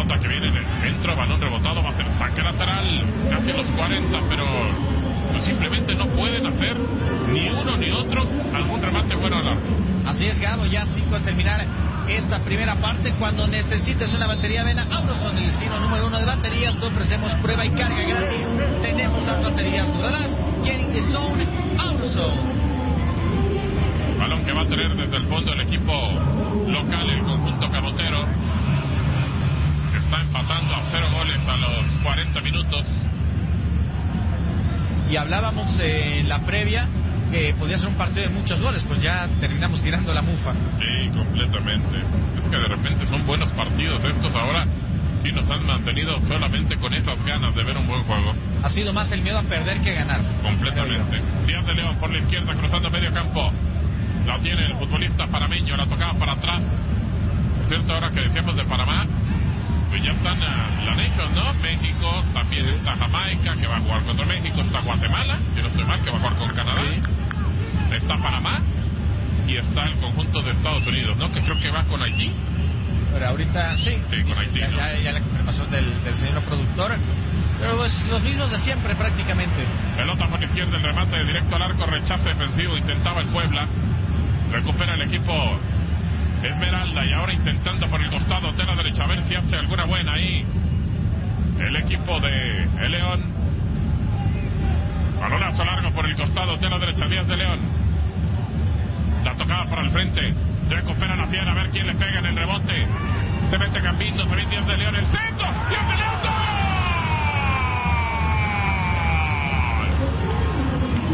Pelota que viene en el centro, balón rebotado, va a ser saque lateral, casi los 40, pero pues simplemente no pueden hacer ni uno ni otro algún remate bueno al arco. Así es, Gabo, ya 5 al terminar esta primera parte. Cuando necesites una batería, ven a Auroson, el destino número 1 de baterías. Te ofrecemos prueba y carga gratis. Tenemos las baterías duraderas. Get in the zone, Auroson. Balón que va a tener desde el fondo el equipo local, el conjunto camotero. Está empatando a 0 goles a los 40 minutos. Y hablábamos en la previa que podía ser un partido de muchos goles, pues ya terminamos tirando la mufa. Sí, completamente. Es que de repente son buenos partidos estos. Ahora sí nos han mantenido solamente con esas ganas de ver un buen juego. Ha sido más el miedo a perder que ganar. Completamente. Díaz de León por la izquierda, cruzando medio campo. La tiene el futbolista panameño, la tocaba para atrás. Por cierto, ahora que decíamos de Panamá, pues ya están la Nation, ¿no? México, también está Jamaica, que va a jugar contra México, está Guatemala, si no estoy mal, que va a jugar con Canadá. Sí. Está Panamá y está el conjunto de Estados Unidos, ¿no? Que creo que va con Haití. Pero ahorita sí, con Haití, ya, ¿no? ya la confirmación del señor productor. Pero pues los mismos de siempre prácticamente. Pelota por la izquierda, el remate directo al arco, rechace defensivo, intentaba el Puebla. Recupera el equipo Esmeralda y ahora intentando por el costado de la derecha, a ver si hace alguna buena ahí el equipo de El León. Balonazo largo por el costado de la derecha, Díaz de León. La tocada por el frente, recupera la Fiera, a ver quién le pega en el rebote. Se mete Gambito, se ve Díaz de León, el centro, Díaz de León, ¡gol!